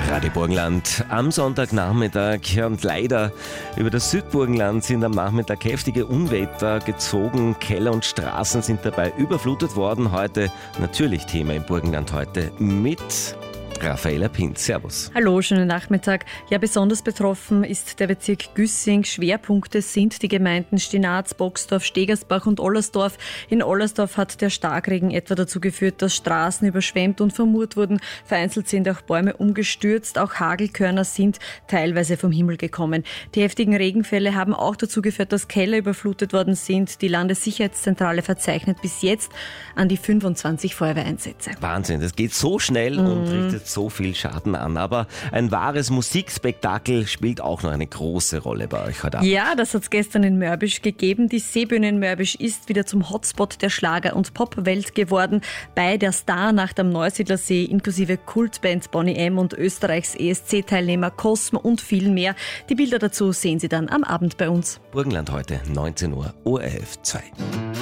Radio Burgenland am Sonntagnachmittag, und leider über das Südburgenland sind am Nachmittag heftige Unwetter gezogen. Keller und Straßen sind dabei überflutet worden. Heute natürlich Thema im Burgenland heute mit Raffaella Pinz. Servus. Hallo, schönen Nachmittag. Ja, besonders betroffen ist der Bezirk Güssing. Schwerpunkte sind die Gemeinden Stinaz, Boxdorf, Stegersbach und Ollersdorf. In Ollersdorf hat der Starkregen etwa dazu geführt, dass Straßen überschwemmt und vermurt wurden. Vereinzelt sind auch Bäume umgestürzt. Auch Hagelkörner sind teilweise vom Himmel gekommen. Die heftigen Regenfälle haben auch dazu geführt, dass Keller überflutet worden sind. Die Landessicherheitszentrale verzeichnet bis jetzt an die 25 Feuerwehreinsätze. Wahnsinn, das geht so schnell und richtet so viel Schaden an. Aber ein wahres Musikspektakel spielt auch noch eine große Rolle bei euch heute Abend. Ja, das hat es gestern in Mörbisch gegeben. Die Seebühne in Mörbisch ist wieder zum Hotspot der Schlager- und Popwelt geworden. Bei der Starnacht am Neusiedlersee inklusive Kultband Boney M. und Österreichs ESC-Teilnehmer Cosmo und viel mehr. Die Bilder dazu sehen Sie dann am Abend bei uns. Burgenland heute, 19 Uhr, ORF 2.